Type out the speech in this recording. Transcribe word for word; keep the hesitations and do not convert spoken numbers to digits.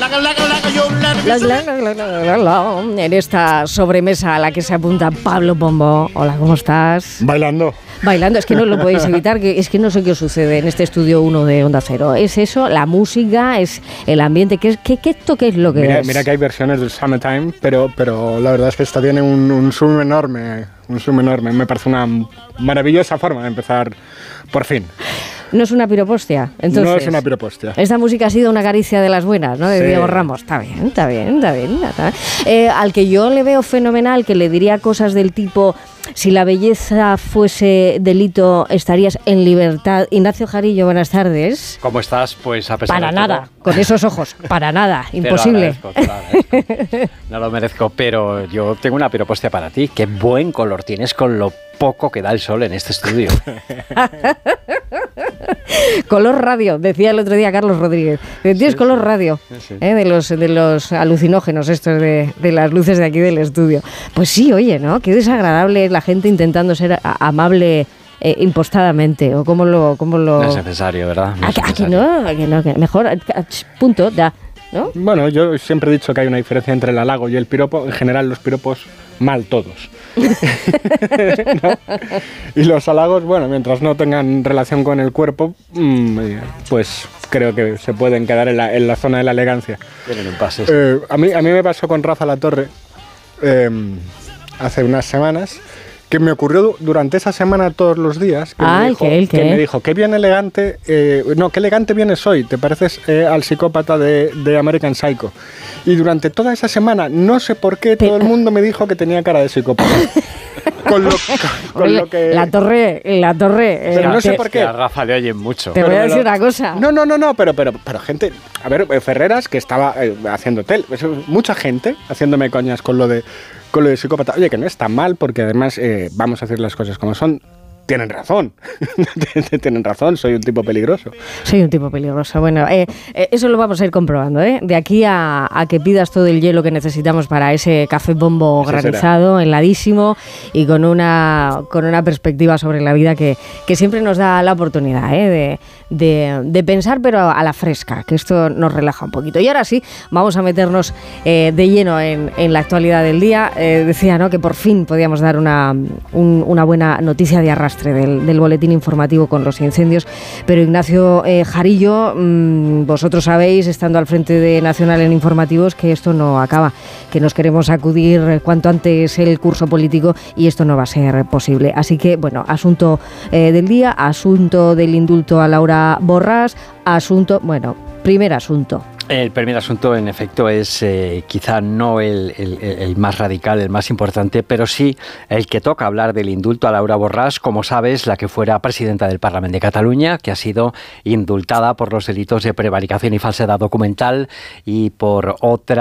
En esta sobremesa a la que se apunta Pablo Pombo. Hola, ¿cómo estás? Bailando. Bailando, es que no lo podéis evitar, que es que no sé qué os sucede en este estudio uno de Onda Cero. Es eso, la música, es el ambiente, ¿qué, qué, qué, esto qué es lo que mira, es? Mira que hay versiones del Summertime, pero, pero la verdad es que esta tiene un, un zoom enorme, un zoom enorme. Me parece una maravillosa forma de empezar, por fin. No es una piropostia, entonces. No es una piropostia. Esta música ha sido una caricia de las buenas, ¿no? De Sí. Diego Ramos. Está bien, está bien, está bien. Está bien. Eh, al que yo le veo fenomenal, que le diría cosas del tipo: si la belleza fuese delito, estarías en libertad. Ignacio Jarillo, buenas tardes. ¿Cómo estás? Pues a pesar Para de nada, todo, con esos ojos, para nada, imposible. Te lo agradezco, te lo agradezco. No lo merezco, pero yo tengo una piropostia para ti. Qué buen color tienes con lo poco que da el sol en este estudio. Color radio, decía el otro día Carlos Rodríguez. Tienes Sí, color sí. radio, Sí. ¿eh? de los de los alucinógenos estos de, de las luces de aquí del estudio. Pues sí, oye, ¿no? Qué desagradable es la gente intentando ser a- amable eh, impostadamente. O cómo lo... Cómo lo... No es necesario, ¿verdad? No ¿A, es que- a que necesario. no? ¿A que no? Que mejor, a- a- punto, ya, ¿no? Bueno, yo siempre he dicho que hay una diferencia entre el halago y el piropo. En general, los piropos, mal todos. ¿No? Y los halagos, bueno, mientras no tengan relación con el cuerpo, mmm, pues creo que se pueden quedar en la, en la zona de la elegancia. Tienen un pase. Eh, a, mí, a mí me pasó con Rafa Latorre eh, hace unas semanas, que me ocurrió du- durante esa semana todos los días. Que Ah, me ¿el dijo, qué, el que qué? me dijo, qué bien elegante, eh, no, qué elegante vienes hoy, te pareces eh, al psicópata de, de American Psycho. Y durante toda esa semana, no sé por qué, todo el mundo me dijo que tenía cara de psicópata. Con lo, con, con Oye, lo que... La torre, la torre... eh, Pero no sé te- por Que qué. a Rafa le oyen mucho. Te voy Pero a me decir lo- una cosa. No, no, no, no, pero, pero, pero gente, a ver, eh, Ferreras, que estaba eh, haciendo tel, eso, mucha gente haciéndome coñas con lo de con lo de psicópata. Oye, que no está mal, porque además eh, vamos a decir las cosas como son. Tienen razón, tienen razón, soy un tipo peligroso. Soy un tipo peligroso. Bueno, eh, eh, eso lo vamos a ir comprobando, ¿eh? De aquí a, a que pidas todo el hielo que necesitamos para ese café bombo Eso granizado, heladísimo y con una con una perspectiva sobre la vida que, que siempre nos da la oportunidad, ¿eh? de, de, de pensar, pero a la fresca, que esto nos relaja un poquito. Y ahora sí, vamos a meternos eh, de lleno en, en la actualidad del día. Eh, decía, ¿no?, que por fin podíamos dar una, un- una buena noticia de arrastre Del, del boletín informativo con los incendios, pero Ignacio eh, Jarillo, mmm, vosotros sabéis, estando al frente de Nacional en Informativos, que esto no acaba, que nos queremos sacudir cuanto antes el curso político y esto no va a ser posible. Así que, bueno, asunto eh, del día, asunto del indulto a Laura Borràs, asunto, bueno, primer asunto. El primer asunto, en efecto, es eh, quizá no el, el, el más radical, el más importante, pero sí el que toca hablar del indulto a Laura Borràs, como sabes, la que fuera presidenta del Parlamento de Cataluña, que ha sido indultada por los delitos de prevaricación y falsedad documental y por otra